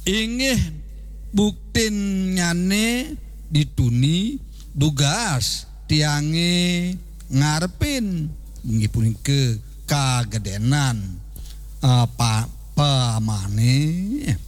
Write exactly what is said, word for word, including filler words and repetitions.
inggih buktin nyane dituni tugas tiange ngarepin inggih punika kagedenan uh, pa pamane